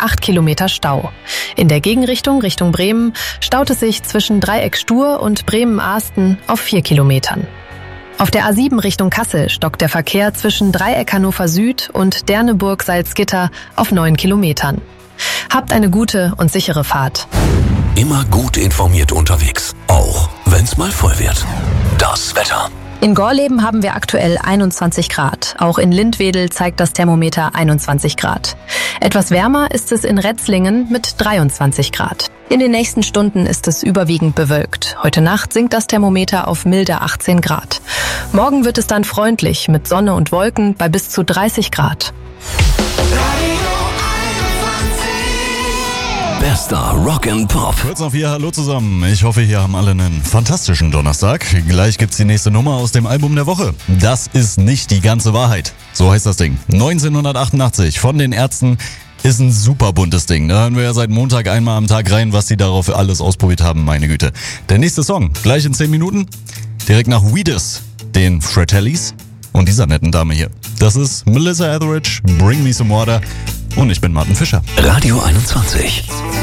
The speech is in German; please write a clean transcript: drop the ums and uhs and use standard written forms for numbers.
8 Kilometer Stau. In der Gegenrichtung, Richtung Bremen, staut es sich zwischen Dreieck Stur und Bremen-Ahsten auf 4 Kilometern. Auf der A7 Richtung Kassel stockt der Verkehr zwischen Dreieck Hannover Süd und Derneburg-Salzgitter auf 9 Kilometern. Habt eine gute und sichere Fahrt. Immer gut informiert unterwegs, auch wenn's mal voll wird. Das Wetter. In Gorleben haben wir aktuell 21 Grad. Auch in Lindwedel zeigt das Thermometer 21 Grad. Etwas wärmer ist es in Retzlingen mit 23 Grad. In den nächsten Stunden ist es überwiegend bewölkt. Heute Nacht sinkt das Thermometer auf milde 18 Grad. Morgen wird es dann freundlich mit Sonne und Wolken bei bis zu 30 Grad. Bester Rock and Pop. Kurz noch 4, hallo zusammen. Ich hoffe, hier haben alle einen fantastischen Donnerstag. Gleich gibt's die nächste Nummer aus dem Album der Woche. Das ist nicht die ganze Wahrheit. So heißt das Ding. 1988 von den Ärzten. Ist ein super buntes Ding. Da hören wir ja seit Montag einmal am Tag rein, was die darauf alles ausprobiert haben, meine Güte. Der nächste Song, gleich in 10 Minuten. Direkt nach Weedus, den Fratellis und dieser netten Dame hier. Das ist Melissa Etheridge, Bring Me Some Water. Und ich bin Martin Fischer. Radio 21.